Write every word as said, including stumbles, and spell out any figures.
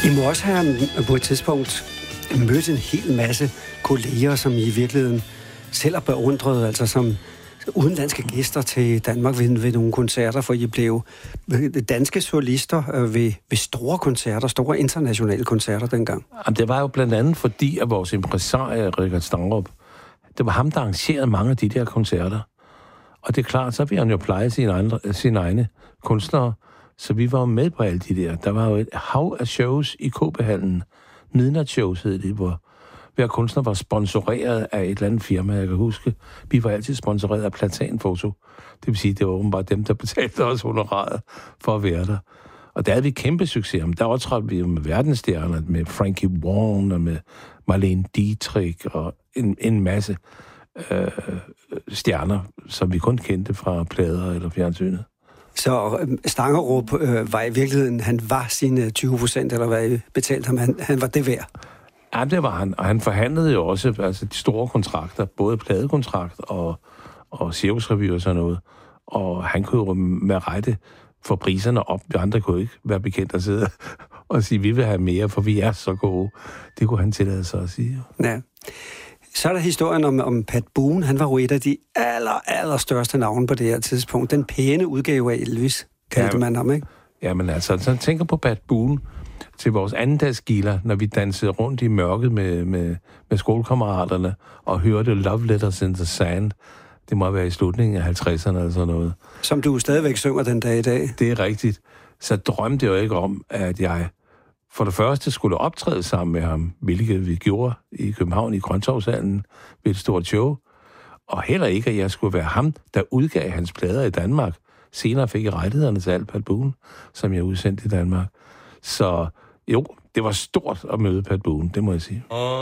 I må også have på et tidspunkt mødt en hel masse kolleger, som I virkeligheden selv er beundret, altså som udenlandske gæster til Danmark ved, ved nogle koncerter, for I blev danske solister ved, ved store koncerter, store internationale koncerter dengang. Jamen, det var jo blandt andet fordi, at vores impresarie, Richard Stangerup, det var ham, der arrangerede mange af de der koncerter. Og det er klart, så vil han jo pleje sine, andre, sine egne kunstnere, så vi var jo med på alle de der. Der var jo et hav af shows i K B-hallen. Midnatsshows hed det, hvor hver kunstner var sponsoreret af et eller andet firma, jeg kan huske. Vi var altid sponsoreret af Platanfoto. Det vil sige, det var åbenbart dem, der betalte os honoraret for at være der. Og der havde vi kæmpe succes. Der optrådte vi med verdensstjerner, med Frankie Wong og med Marlene Dietrich og en, en masse øh, stjerner, som vi kun kendte fra plader eller fjernsynet. Så Stangerup øh, var i virkeligheden, han var sine tyve procent, eller hvad I betalte ham, han, han var det værd? Ja, det var han. Og han forhandlede jo også altså, de store kontrakter, både pladekontrakt og, og cirkusrevy og sådan noget. Og han kunne jo med rette få priserne op. De andre kunne ikke være bekendt at sidde og sige, vi vil have mere, for vi er så gode. Det kunne han tillade sig at sige. Ja. Så er der historien om, om Pat Boone. Han var jo et af de aller, aller største navne på det her tidspunkt. Den pæne udgave af Elvis, kaldte ja, man ham, ikke? Jamen altså, så tænker på Pat Boone til vores andendagsgilder, når vi dansede rundt i mørket med, med, med skolekammeraterne og hørte Love Letters in the Sand. Det må være i slutningen af halvtredserne eller sådan noget. Som du stadigvæk synger den dag i dag. Det er rigtigt. Så drømte jeg jo ikke om, at jeg for det første skulle optræde sammen med ham, hvilket vi gjorde i København i Grøntorvshallen ved et stort show. Og heller ikke, at jeg skulle være ham, der udgav hans plader i Danmark. Senere fik jeg rettighederne til alt Pat Boone, som jeg udsendte i Danmark. Så jo, det var stort at møde Pat Boone, det må jeg sige.